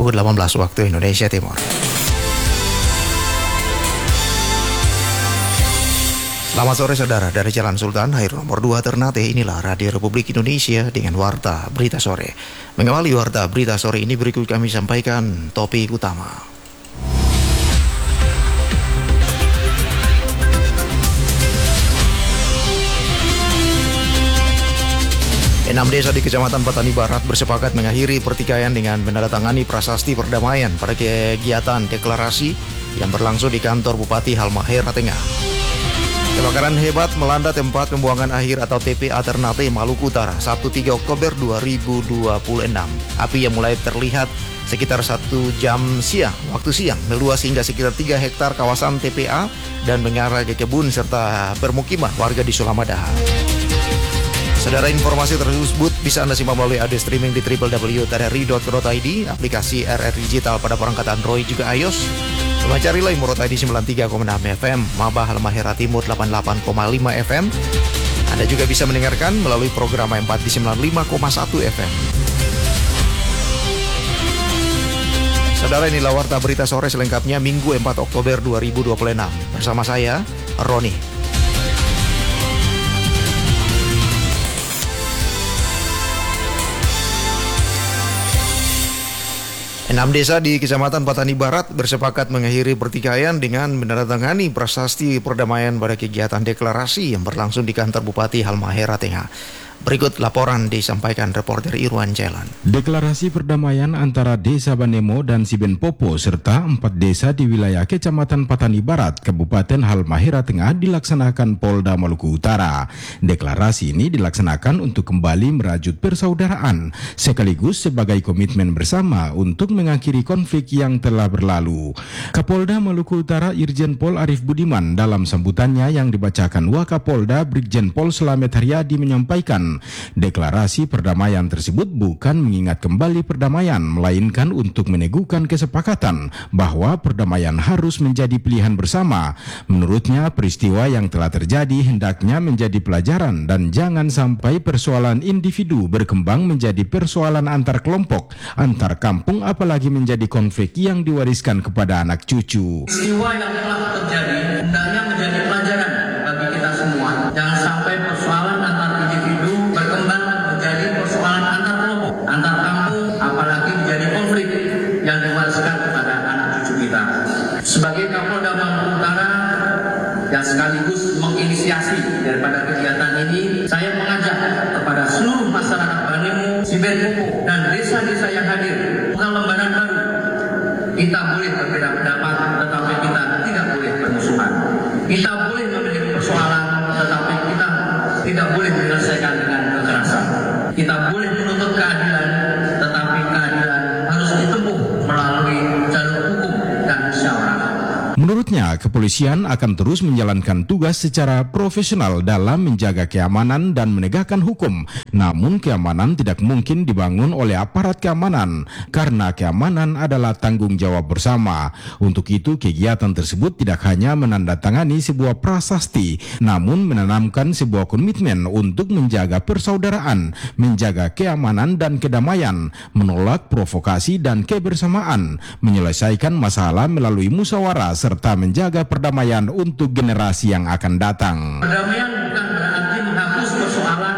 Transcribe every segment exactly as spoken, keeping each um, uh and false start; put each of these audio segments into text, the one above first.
pukul delapan belas waktu Indonesia Timur. Selamat sore saudara, dari Jalan Sultan Hair nomor dua Ternate, inilah Radio Republik Indonesia dengan Warta Berita Sore. Mengawali Warta Berita Sore ini berikut kami sampaikan topik utama. Enam desa di Kecamatan Patani Barat bersepakat mengakhiri pertikaian dengan menandatangani prasasti perdamaian pada kegiatan deklarasi yang berlangsung di kantor Bupati Halmahera Tengah. Kebakaran hebat melanda tempat pembuangan akhir atau T P A Ternate, Maluku Utara, Sabtu tiga Oktober dua ribu dua puluh enam. Api yang mulai terlihat sekitar satu jam siang, waktu siang, meluas hingga sekitar tiga hektar kawasan T P A dan mengarah ke kebun serta permukiman warga di Sulamadaha. Saudara, informasi tersebut bisa Anda simak melalui audio streaming di w w w titik r r i titik co titik i d, aplikasi R R Digital pada perangkat Android juga iOS. Coba carilah Murot I D sembilan puluh tiga koma enam F M, Mabah Halmahera Timur delapan puluh delapan koma lima F M. Anda juga bisa mendengarkan melalui program empat di sembilan puluh lima koma satu F M. Saudara, inilah Warta Berita Sore selengkapnya Minggu empat Oktober dua ribu dua puluh enam. Bersama saya, Roni. Enam desa di Kecamatan Patani Barat bersepakat mengakhiri pertikaian dengan menandatangani prasasti perdamaian pada kegiatan deklarasi yang berlangsung di kantor Bupati Halmahera Tengah. Berikut laporan disampaikan reporter Irwan Celan. Deklarasi perdamaian antara Desa Banemo dan Siben Popo serta empat desa di wilayah Kecamatan Patani Barat, Kabupaten Halmahera Tengah dilaksanakan Polda Maluku Utara. Deklarasi ini dilaksanakan untuk kembali merajut persaudaraan sekaligus sebagai komitmen bersama untuk mengakhiri konflik yang telah berlalu. Kapolda Maluku Utara Irjen Pol Arif Budiman dalam sambutannya yang dibacakan Wakapolda Brigjen Pol Slamet Haryadi menyampaikan deklarasi perdamaian tersebut bukan mengingat kembali perdamaian, melainkan untuk meneguhkan kesepakatan bahwa perdamaian harus menjadi pilihan bersama. Menurutnya, peristiwa yang telah terjadi hendaknya menjadi pelajaran dan jangan sampai persoalan individu berkembang menjadi persoalan antar kelompok, antar kampung, apalagi menjadi konflik yang diwariskan kepada anak cucu. Peristiwa yang telah terjadi hendaknya menjadi pelajaran bagi kita semua. Jangan sampai persoalan antar individu berkembang menjadi persoalan antar kelompok, antar kampung, apalagi menjadi konflik yang diwariskan kepada anak cucu kita. Sebagai Kapolda Maluku Utara yang sekaligus menginisiasi daripada kegiatan ini, saya mengajak kepada seluruh masyarakat Banemu, Siben Popo, dan desa-desa yang hadir bukan lembaran baru. Kita boleh berbeda pendapat, tetapi kita tidak boleh bermusuhan. Kita boleh memiliki persoalan, tetapi kita tidak boleh menyelesaikan dengan kekerasan. Kita boleh menuntut keadilan, tetapi keadilan harus ditempuh melalui jalur hukum dan musyawarah. Menurutnya, kepolisian akan terus menjalankan tugas secara profesional dalam menjaga keamanan dan menegakkan hukum. Namun, keamanan tidak mungkin dibangun oleh aparat keamanan, karena keamanan adalah tanggung jawab bersama. Untuk itu, kegiatan tersebut tidak hanya menandatangani sebuah prasasti, namun menanamkan sebuah komitmen untuk menjaga persaudaraan, menjaga keamanan dan kedamaian, menolak provokasi dan kebersamaan, menyelesaikan masalah melalui musyawarah, serta menjaga perdamaian untuk generasi yang akan datang. Perdamaian bukan berarti menghapus persoalan.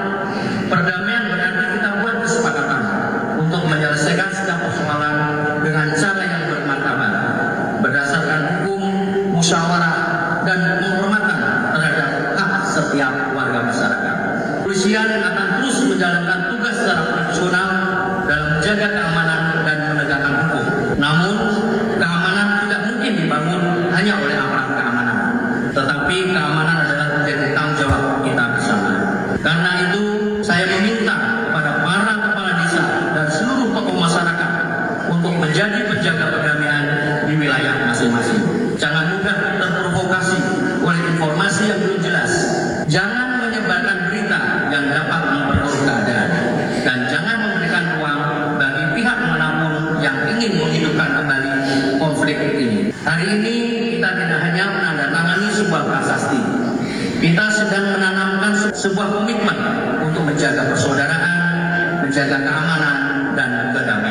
Perdamaian berarti kita buat kesepakatan untuk menyelesaikan setiap persoalan dengan cara yang bermartabat, berdasarkan hukum, musyawarah, dan penghormatan terhadap hak setiap warga masyarakat. Kepolisian akan terus menjalankan tugas secara profesional dalam menjaga keamanan dan menegakkan hukum. Namun, keamanan tidak mungkin dibangun hanya oleh aparat keamanan, tetapi keamanan adalah menjadi tanggung jawab kita bersama. Karena itu, saya meminta kepada para kepala desa dan seluruh tokoh masyarakat untuk menjadi penjaga perdamaian di wilayah masing-masing. Jangan mudah terprovokasi oleh informasi yang belum jelas. Jangan menyebarkan berita yang dapat memperkeruh keadaan. Dan jangan memberikan ruang bagi pihak manapun yang ingin menghidupkan kembali konflik ini. Hari ini kita tidak hanya menandatangani sebuah prasasti. Kita sedang menanamkan sebuah komitmen untuk menjaga persaudaraan, menjaga keamanan, dan kedamaian.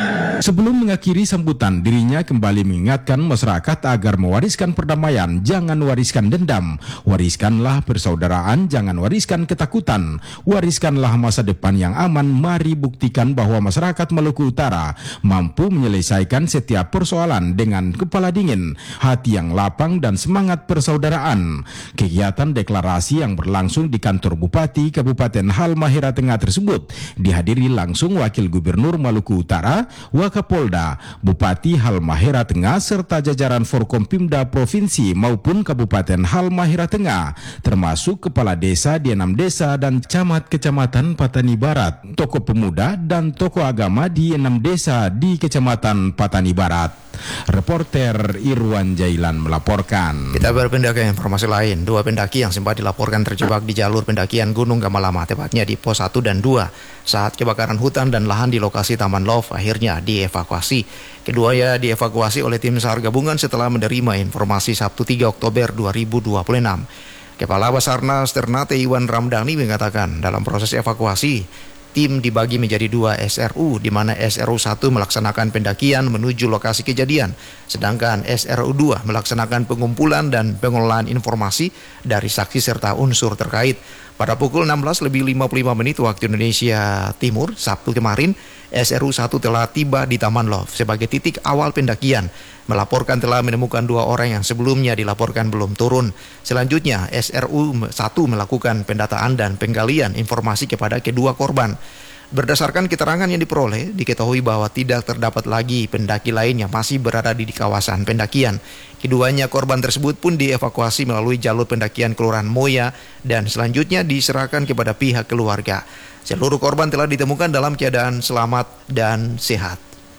Sebelum mengakhiri sambutan, dirinya kembali mengingatkan masyarakat agar mewariskan perdamaian, jangan wariskan dendam. Wariskanlah persaudaraan, jangan wariskan ketakutan. Wariskanlah masa depan yang aman. Mari buktikan bahwa masyarakat Maluku Utara mampu menyelesaikan setiap persoalan dengan kepala dingin, hati yang lapang dan semangat persaudaraan. Kegiatan deklarasi yang berlangsung di kantor Bupati Kabupaten Halmahera Tengah tersebut dihadiri langsung Wakil Gubernur Maluku Utara, Wakapolda, Bupati Halmahera Tengah, serta jajaran Forkompimda Provinsi maupun Kabupaten Halmahera Tengah, termasuk kepala desa di enam desa dan camat Kecamatan Patani Barat, tokoh pemuda dan tokoh agama di enam desa di Kecamatan Patani Barat. Reporter Irwan Jailan melaporkan. Kita berpindah ke informasi lain. Dua pendaki yang sempat dilaporkan terjebak di jalur pendakian Gunung Gamalama, tepatnya di pos satu dan dua, saat kebakaran hutan dan lahan di lokasi Taman Love, akhirnya dievakuasi. Keduanya dievakuasi oleh tim SAR gabungan setelah menerima informasi Sabtu tiga Oktober dua ribu dua puluh enam. Kepala Basarnas Ternate Iwan Ramdhani mengatakan dalam proses evakuasi, tim dibagi menjadi dua S R U, di mana S R U satu melaksanakan pendakian menuju lokasi kejadian, sedangkan S R U dua melaksanakan pengumpulan dan pengelolaan informasi dari saksi serta unsur terkait. Pada pukul enam belas lebih lima puluh lima menit waktu Indonesia Timur, Sabtu kemarin, S R U satu telah tiba di Taman Love sebagai titik awal pendakian. Melaporkan telah menemukan dua orang yang sebelumnya dilaporkan belum turun. Selanjutnya, S R U satu melakukan pendataan dan penggalian informasi kepada kedua korban. Berdasarkan keterangan yang diperoleh, diketahui bahwa tidak terdapat lagi pendaki lain yang masih berada di kawasan pendakian. Keduanya korban tersebut pun dievakuasi melalui jalur pendakian Kelurahan Moya dan selanjutnya diserahkan kepada pihak keluarga. Seluruh korban telah ditemukan dalam keadaan selamat dan sehat.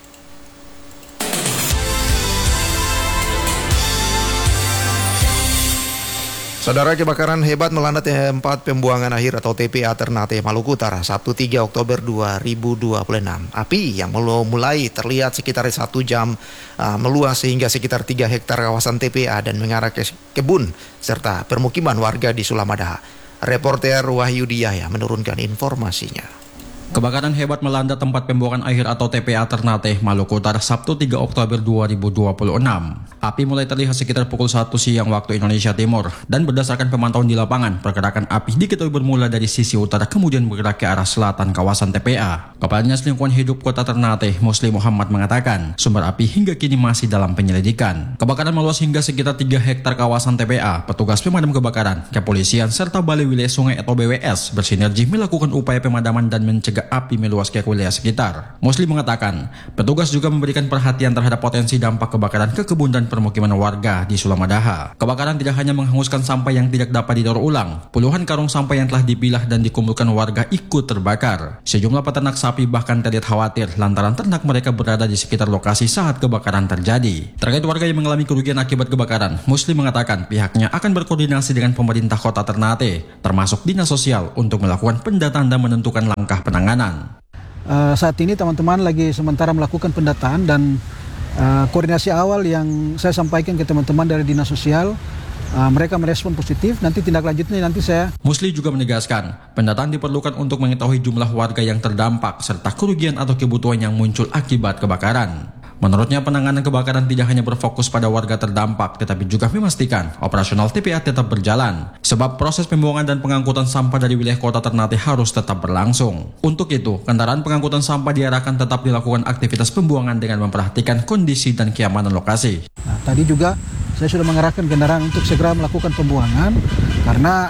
Saudara, kebakaran hebat melanda tempat pembuangan akhir atau T P A Ternate Maluku Utara Sabtu tiga Oktober dua ribu dua puluh enam. Api yang mulai terlihat sekitar satu jam uh, meluas sehingga sekitar tiga hektar kawasan T P A dan mengarah ke kebun serta permukiman warga di Sulamadaha. Reporter Wahyudi Yahya menurunkan informasinya. Kebakaran hebat melanda tempat pembuangan akhir atau T P A Ternate, Maluku Utara Sabtu tiga Oktober dua ribu dua puluh enam. Api mulai terlihat sekitar pukul satu siang waktu Indonesia Timur, dan berdasarkan pemantauan di lapangan, pergerakan api diketahui bermula dari sisi utara kemudian bergerak ke arah selatan kawasan T P A. Kepala Dinas Lingkungan Hidup Kota Ternate, Muslim Muhammad mengatakan, sumber api hingga kini masih dalam penyelidikan. Kebakaran meluas hingga sekitar tiga hektar kawasan T P A. Petugas pemadam kebakaran, kepolisian, serta Balai Wilayah Sungai atau B W S bersinergi melakukan upaya pemadaman dan mencegah api meluas ke wilayah sekitar. Muslim mengatakan, petugas juga memberikan perhatian terhadap potensi dampak kebakaran ke kebun dan permukiman warga di Sulamadaha. Kebakaran tidak hanya menghanguskan sampah yang tidak dapat didaur ulang, puluhan karung sampah yang telah dipilah dan dikumpulkan warga ikut terbakar. Sejumlah peternak sapi bahkan terlihat khawatir lantaran ternak mereka berada di sekitar lokasi saat kebakaran terjadi. Terkait warga yang mengalami kerugian akibat kebakaran, Muslim mengatakan pihaknya akan berkoordinasi dengan pemerintah kota Ternate, termasuk Dinas Sosial, untuk melakukan pendataan dan menentukan langkah penanganan. Uh, saat ini teman-teman lagi sementara melakukan pendataan dan uh, koordinasi awal yang saya sampaikan ke teman-teman dari Dinas Sosial, uh, mereka merespon positif. Nanti tindak lanjutnya nanti saya. Musli juga menegaskan, pendataan diperlukan untuk mengetahui jumlah warga yang terdampak serta kerugian atau kebutuhan yang muncul akibat kebakaran. Menurutnya, penanganan kebakaran tidak hanya berfokus pada warga terdampak, tetapi juga memastikan operasional T P A tetap berjalan. Sebab proses pembuangan dan pengangkutan sampah dari wilayah kota Ternate harus tetap berlangsung. Untuk itu, kendaraan pengangkutan sampah diarahkan tetap dilakukan aktivitas pembuangan dengan memperhatikan kondisi dan keamanan lokasi. Nah, tadi juga saya sudah mengarahkan kendaraan untuk segera melakukan pembuangan karena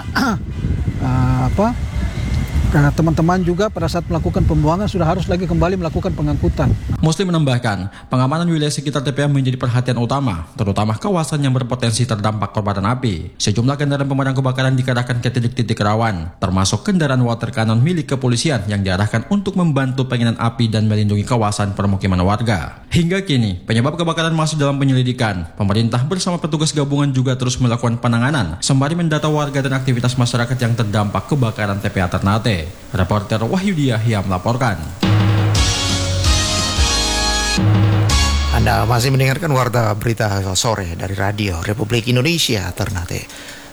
uh, apa? Karena teman-teman juga pada saat melakukan pembuangan sudah harus lagi kembali melakukan pengangkutan. Muslim menambahkan, pengamanan wilayah sekitar T P A menjadi perhatian utama, terutama kawasan yang berpotensi terdampak kobaran api. Sejumlah kendaraan pemadam kebakaran dikerahkan ke titik-titik rawan, termasuk kendaraan water cannon milik kepolisian yang diarahkan untuk membantu pengendalian api dan melindungi kawasan permukiman warga. Hingga kini, penyebab kebakaran masih dalam penyelidikan. Pemerintah bersama petugas gabungan juga terus melakukan penanganan, sembari mendata warga dan aktivitas masyarakat yang terdampak kebakaran T P A Ternate. Reporter Wahyudi Yahya melaporkan. Anda masih mendengarkan Warta Berita Sore dari Radio Republik Indonesia Ternate.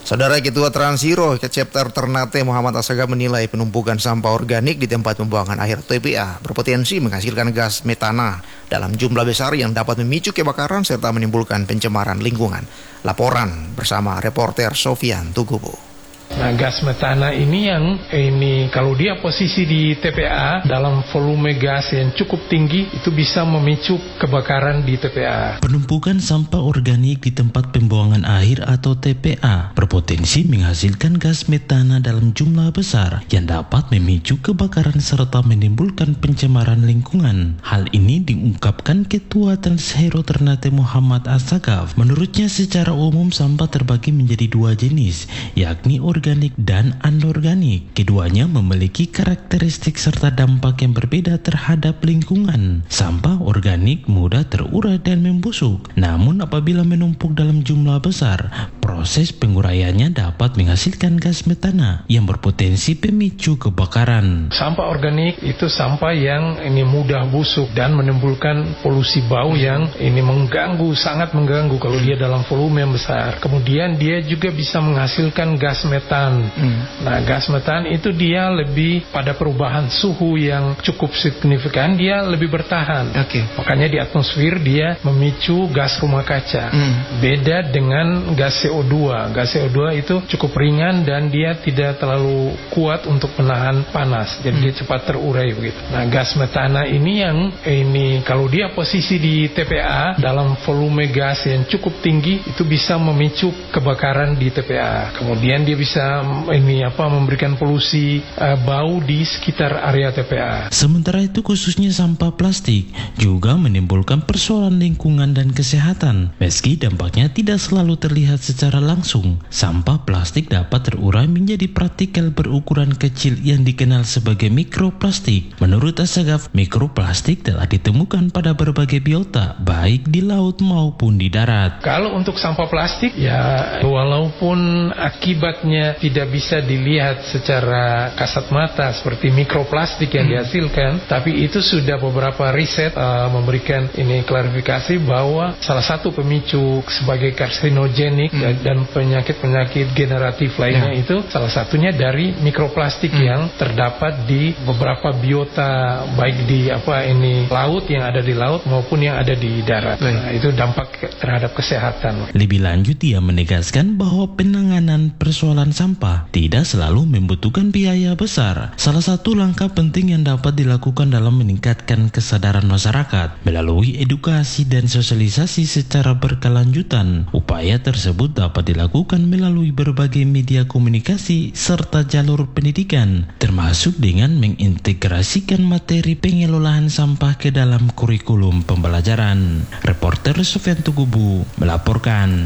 Saudara Ketua Transiro Chapter Ternate Muhammad Asagaf menilai penumpukan sampah organik di tempat pembuangan akhir T P A berpotensi menghasilkan gas metana dalam jumlah besar yang dapat memicu kebakaran serta menimbulkan pencemaran lingkungan. Laporan bersama reporter Sofian Tugubo. Nah, gas metana ini yang ini kalau dia posisi di T P A dalam volume gas yang cukup tinggi, itu bisa memicu kebakaran di T P A. Penumpukan sampah organik di tempat pembuangan akhir atau T P A berpotensi menghasilkan gas metana dalam jumlah besar yang dapat memicu kebakaran serta menimbulkan pencemaran lingkungan. Hal ini diungkapkan Ketua Transiro Ternate Muhammad Asagaf. Menurutnya secara umum sampah terbagi menjadi dua jenis, yakni organik organik dan anorganik. Keduanya memiliki karakteristik serta dampak yang berbeda terhadap lingkungan. Sampah organik mudah terurai dan membusuk. Namun apabila menumpuk dalam jumlah besar, proses penguraiannya dapat menghasilkan gas metana yang berpotensi pemicu kebakaran. Sampah organik itu sampah yang ini mudah busuk dan menimbulkan polusi bau yang ini mengganggu, sangat mengganggu kalau dia dalam volume yang besar. Kemudian dia juga bisa menghasilkan gas metana. Hmm. Nah, gas metan itu dia lebih pada perubahan suhu yang cukup signifikan, dia lebih bertahan. Oke. Okay. Makanya di atmosfer dia memicu gas rumah kaca. Hmm. Beda dengan gas C O dua. Gas C O dua itu cukup ringan dan dia tidak terlalu kuat untuk menahan panas. Jadi hmm. dia cepat terurai begitu. Nah, gas metana ini yang ini kalau dia posisi di T P A dalam volume gas yang cukup tinggi, itu bisa memicu kebakaran di T P A. Kemudian dia bisa ini apa memberikan polusi uh, bau di sekitar area T P A. Sementara itu khususnya sampah plastik juga menimbulkan persoalan lingkungan dan kesehatan. Meski dampaknya tidak selalu terlihat secara langsung, sampah plastik dapat terurai menjadi partikel berukuran kecil yang dikenal sebagai mikroplastik. Menurut Asagaf, mikroplastik telah ditemukan pada berbagai biota, baik di laut maupun di darat. Kalau untuk sampah plastik, ya walaupun akibatnya tidak bisa dilihat secara kasat mata seperti mikroplastik yang hmm. dihasilkan, tapi itu sudah beberapa riset uh, memberikan ini klarifikasi bahwa salah satu pemicu sebagai karsinogenik hmm. dan penyakit-penyakit generatif lainnya ya. Itu salah satunya dari mikroplastik hmm. yang terdapat di beberapa biota, baik di apa ini laut yang ada di laut maupun yang ada di darat. Hmm. Nah, itu dampak terhadap kesehatan. Lebih lanjut, ia menegaskan bahwa penanganan persoalan sampah tidak selalu membutuhkan biaya besar. Salah satu langkah penting yang dapat dilakukan dalam meningkatkan kesadaran masyarakat melalui edukasi dan sosialisasi secara berkelanjutan. Upaya tersebut dapat dilakukan melalui berbagai media komunikasi serta jalur pendidikan, termasuk dengan mengintegrasikan materi pengelolaan sampah ke dalam kurikulum pembelajaran. Reporter Sofian Tugubu melaporkan.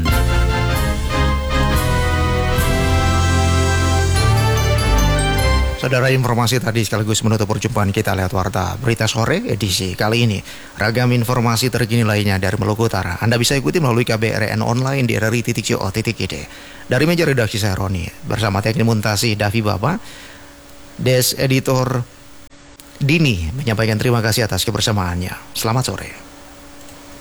Saudara, informasi tadi sekaligus menutup perjumpaan kita lewat Warta Berita Sore edisi kali ini. Ragam informasi terkini lainnya dari Maluku Utara Anda bisa ikuti melalui K B R N online di r r i titik co titik i d. Dari meja redaksi saya Roni bersama teknik montasi Davi Baba, Des Editor Dini menyampaikan terima kasih atas kebersamaannya. Selamat sore.